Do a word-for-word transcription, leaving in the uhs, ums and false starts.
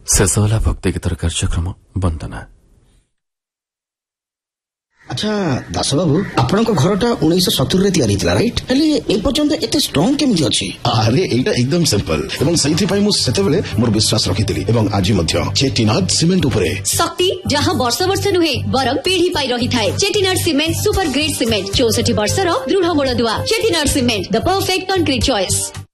शेष होला भक्ति गीतर कार्यक्रम वंदना। अच्छा दास बाबू आपण घरटा उन्नीस सतुरी तैयारी राइट हेले ए पर्यंत एते स्ट्रांग केमि अछि? अरे एटा एकदम सिंपल एवं सही पई मु सेतेबेले मोर विश्वास रखितिली एवं आज मध्य चेटिनाड सीमेंट उपरे शक्ति जहां वर्ष वर्ष नुहे बरम पीढ़ी पाई रही थाए। Chettinad cement super great cement चौसठ वर्ष रो दृढ़ मूलदुआ। Chettinad cement the perfect concrete choice.